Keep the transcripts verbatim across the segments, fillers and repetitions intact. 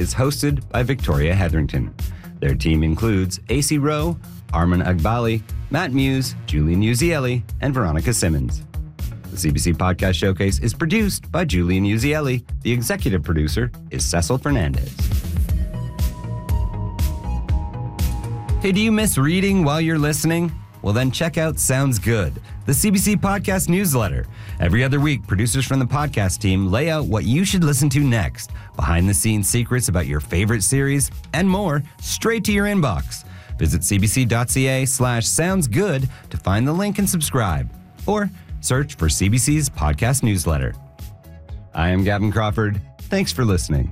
is hosted by Victoria Hetherington. Their team includes A C Rowe, Armin Agbali, Matt Muse, Julian Uzieli, and Veronica Simmons. The C B C Podcast Showcase is produced by Julian Uzieli. The executive producer is Cecil Fernandez. Hey, do you miss reading while you're listening? Well, then check out Sounds Good, the C B C Podcast newsletter. Every other week, producers from the podcast team lay out what you should listen to next, behind-the-scenes secrets about your favorite series, and more, straight to your inbox. Visit cbc.ca slash sounds good to find the link and subscribe, or search for C B C's podcast newsletter. I am Gavin Crawford. Thanks for listening.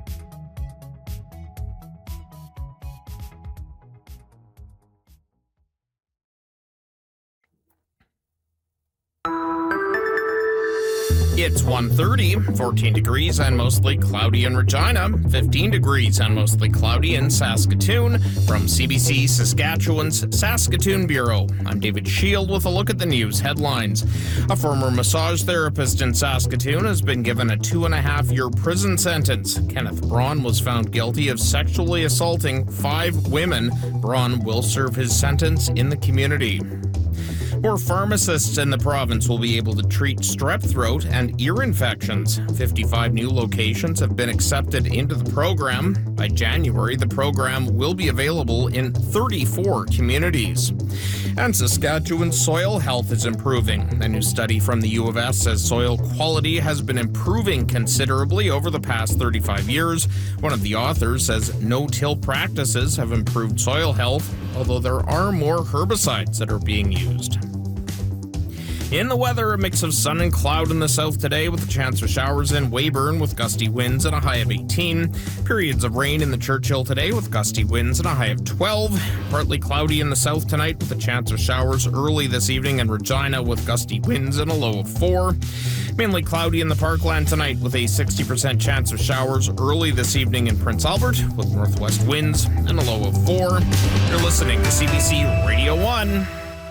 It's one thirty, fourteen degrees and mostly cloudy in Regina, fifteen degrees and mostly cloudy in Saskatoon. From C B C Saskatchewan's Saskatoon Bureau, I'm David Shield with a look at the news headlines. A former massage therapist in Saskatoon has been given a two and a half year prison sentence. Kenneth Braun was found guilty of sexually assaulting five women. Braun will serve his sentence in the community. More pharmacists in the province will be able to treat strep throat and ear infections. fifty-five new locations have been accepted into the program. By January, the program will be available in thirty-four communities. And Saskatchewan's soil health is improving. A new study from the U of S says soil quality has been improving considerably over the past thirty-five years. One of the authors says no-till practices have improved soil health, although there are more herbicides that are being used. In the weather, a mix of sun and cloud in the south today with a chance of showers in Weyburn with gusty winds and a high of eighteen. Periods of rain in the Churchill today with gusty winds and a high of twelve. Partly cloudy in the south tonight with a chance of showers early this evening in Regina with gusty winds and a low of four. Mainly cloudy in the Parkland tonight with a sixty percent chance of showers early this evening in Prince Albert with northwest winds and a low of four. You're listening to C B C Radio one.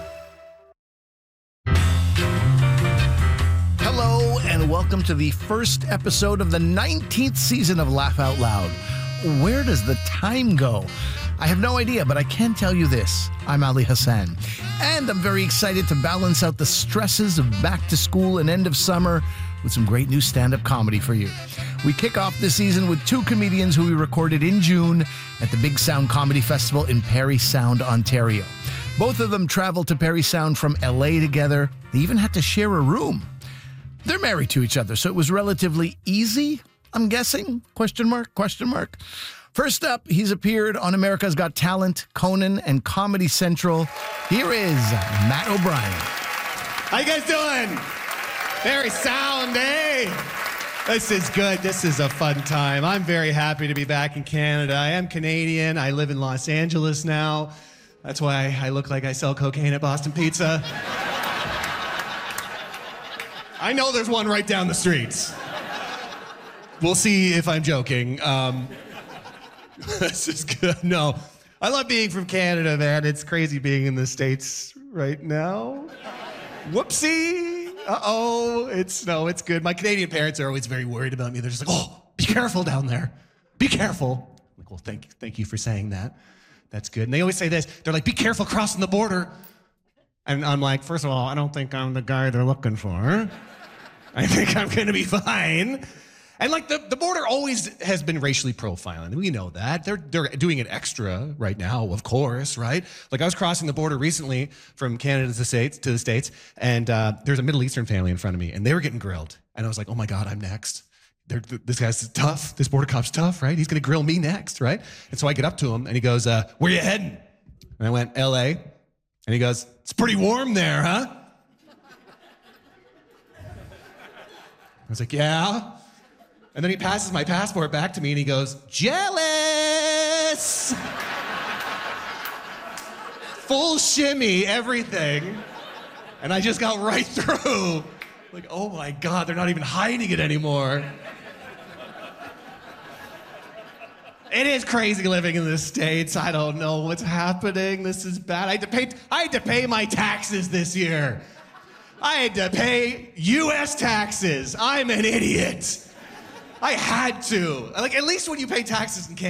Hello, and welcome to the first episode of the nineteenth season of Laugh Out Loud. Where does the time go? I have no idea, but I can tell you this. I'm Ali Hassan, and I'm very excited to balance out the stresses of back to school and end of summer with some great new stand-up comedy for you. We kick off this season with two comedians who we recorded in June at the Big Sound Comedy Festival in Parry Sound, Ontario. Both of them traveled to Parry Sound from L A together. They even had to share a room. They're married to each other, so it was relatively easy, I'm guessing? Question mark, question mark. First up, he's appeared on America's Got Talent, Conan, and Comedy Central. Here is Matt O'Brien. How you guys doing? Very sound, eh? This is good. This is a fun time. I'm very happy to be back in Canada. I am Canadian. I live in Los Angeles now. That's why I look like I sell cocaine at Boston Pizza. I know there's one right down the streets. We'll see if I'm joking. Um, this is good. No, I love being from Canada, man. It's crazy being in the States right now. Whoopsie. Uh-oh. It's, no, it's good. My Canadian parents are always very worried about me. They're just like, oh, be careful down there. Be careful. I'm like, well, thank, thank you for saying that. That's good. And they always say this. They're like, be careful crossing the border. And I'm like, first of all, I don't think I'm the guy they're looking for. I think I'm going to be fine. And like the, the border always has been racially profiling. We know that. They're they're doing it extra right now, of course, right? Like I was crossing the border recently from Canada to the States, to the States and uh, there's a Middle Eastern family in front of me, and they were getting grilled. And I was like, oh my God, I'm next. They're, this guy's tough. This border cop's tough, right? He's going to grill me next, right? And so I get up to him, and he goes, uh, where you heading? And I went, L A. And he goes, it's pretty warm there, huh? I was like, yeah. And then he passes my passport back to me and he goes, jealous! Full shimmy, everything. And I just got right through. Like, oh my God, they're not even hiding it anymore. It is crazy living in the States. I don't know what's happening. This is bad. I had to pay, I had to pay my taxes this year. I had to pay U S taxes. I'm an idiot. I had to. Like, at least when you pay taxes in Canada,